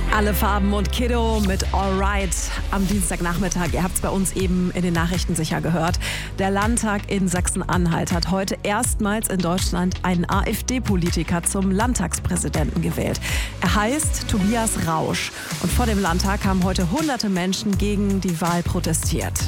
Alle Farben und Kiddo mit Alright am Dienstagnachmittag. Ihr habt es bei uns eben in den Nachrichten sicher gehört. Der Landtag in Sachsen-Anhalt hat heute erstmals in Deutschland einen AfD-Politiker zum Landtagspräsidenten gewählt. Er heißt Tobias Rausch. Und vor dem Landtag haben heute hunderte Menschen gegen die Wahl protestiert.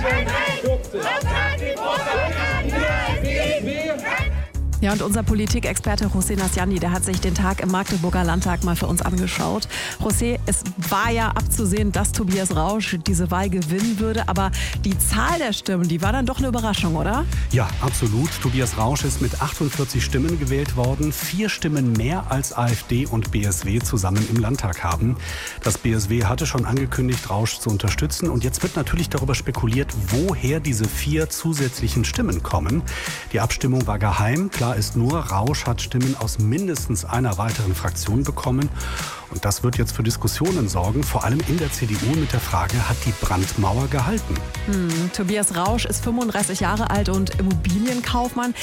Ja, und unser Politikexperte José Nasciani, der hat sich den Tag im Magdeburger Landtag mal für uns angeschaut. José, es war ja abzusehen, dass Tobias Rausch diese Wahl gewinnen würde, aber die Zahl der Stimmen, die war dann doch eine Überraschung, oder? Ja, absolut. Tobias Rausch ist mit 48 Stimmen gewählt worden. 4 Stimmen mehr als AfD und BSW zusammen im Landtag haben. Das BSW hatte schon angekündigt, Rausch zu unterstützen. Und jetzt wird natürlich darüber spekuliert, woher diese 4 zusätzlichen Stimmen kommen. Die Abstimmung war geheim. Klar ist nur, Rausch hat Stimmen aus mindestens einer weiteren Fraktion bekommen. Und das wird jetzt für Diskussionen sorgen, vor allem in der CDU mit der Frage, hat die Brandmauer gehalten? Tobias Rausch ist 35 Jahre alt und Immobilienkaufmann.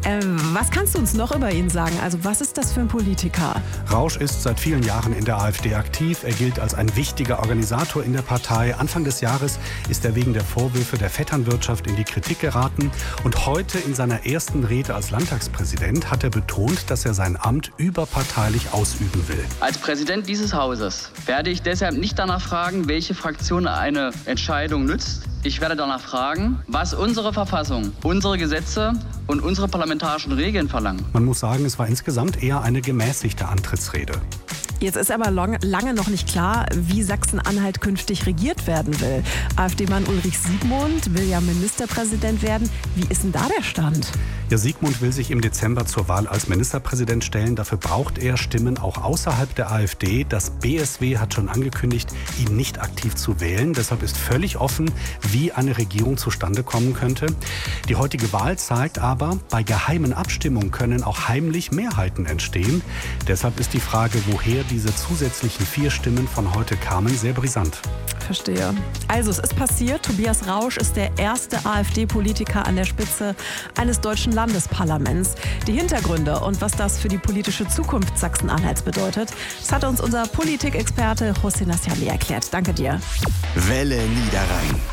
Was kannst du uns noch über ihn sagen? Also was ist das für ein Politiker? Rausch ist seit vielen Jahren in der AfD aktiv. Er gilt als ein wichtiger Organisator in der Partei. Anfang des Jahres ist er wegen der Vorwürfe der Vetternwirtschaft in die Kritik geraten. Und heute in seiner ersten Rede als Landtagspräsident hat er betont, dass er sein Amt überparteilich ausüben will. Als Präsident dieses Hauses werde ich deshalb nicht danach fragen, welche Fraktion eine Entscheidung nützt. Ich werde danach fragen, was unsere Verfassung, unsere Gesetze und unsere parlamentarischen Regeln verlangen. Man muss sagen, es war insgesamt eher eine gemäßigte Antrittsrede. Jetzt ist aber lange noch nicht klar, wie Sachsen-Anhalt künftig regiert werden will. AfD-Mann Ulrich Siegmund will ja Ministerpräsident werden. Wie ist denn da der Stand? Ja, Siegmund will sich im Dezember zur Wahl als Ministerpräsident stellen. Dafür braucht er Stimmen auch außerhalb der AfD. Das BSW hat schon angekündigt, ihn nicht aktiv zu wählen. Deshalb ist völlig offen, wie eine Regierung zustande kommen könnte. Die heutige Wahl zeigt aber, bei geheimen Abstimmungen können auch heimlich Mehrheiten entstehen. Deshalb ist die Frage, woher diese zusätzlichen 4 Stimmen von heute kamen, sehr brisant. Verstehe. Also es ist passiert, Tobias Rausch ist der erste AfD-Politiker an der Spitze eines deutschen Landesparlaments. Die Hintergründe und was das für die politische Zukunft Sachsen-Anhalts bedeutet, das hat uns unser Politikexperte José Nasciani erklärt. Danke dir. Welle Niederrhein.